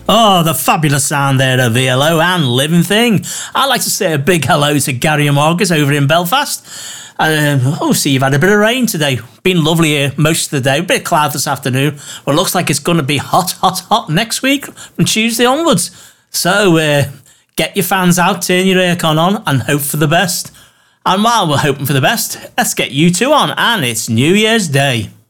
Oh, the fabulous sound there of VLO and Living Thing. I'd like to say a big hello to Gary and Marcus over in Belfast. See, you've had a bit of rain today. Been lovely here most of the day. A bit of cloud this afternoon. Well, it looks like it's going to be hot next week from Tuesday onwards. So, get your fans out, turn your aircon on and hope for the best. And while we're hoping for the best, let's get you two on, and it's New Year's Day.